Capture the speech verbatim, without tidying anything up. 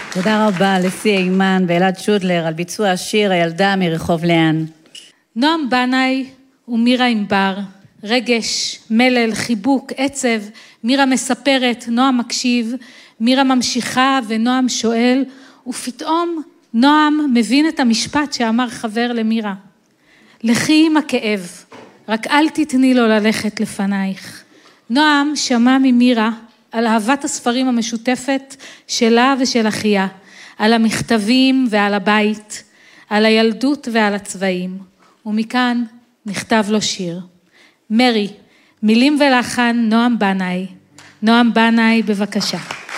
תודה רבה לסי אימן ואלעד שודלר על ביצוע השיר הילדה מרחוב לאן. נועם בנאי ומירה ענבר, רגש, מלל, חיבוק, עצב, מירה מספרת, נועם מקשיב, מירה ממשיכה ונועם שואל, ופתאום נועם מבין את המשפט שאמר חבר למירה. לכי עם הכאב, רק אל תתני לו ללכת לפנייך. נועם שמע ממירה על אהבת הספרים המשותפת שלה ושל אחיה, על המכתבים ועל הבית, על הילדות ועל הצבעים, ומכאן נכתב לו שיר. מרי, מילים ולחן נועם בנאי. נועם בנאי, בבקשה.